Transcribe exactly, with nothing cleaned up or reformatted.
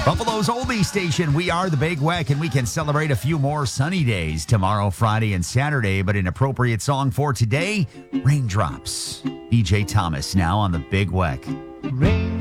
Buffalo's oldie station. We are the Big Weck, and we can celebrate a few more sunny days tomorrow, Friday, and Saturday. But an appropriate song for today, Raindrops. B J Thomas now on the Big Weck. Rain